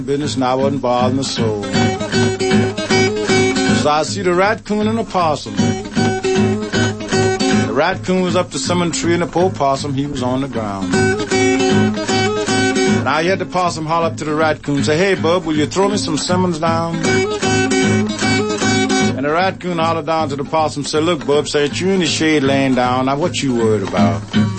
business and I wasn't bothering the soul. So I see the raccoon and the possum. The raccoon was up the cinnamon tree and the poor possum, he was on the ground. And I heard the possum holler up to the raccoon, say, hey, bub, will you throw me some cinnamons down? And the raccoon hollered down to the possum, said, look, bub, said, you in the shade laying down, now what you worried about?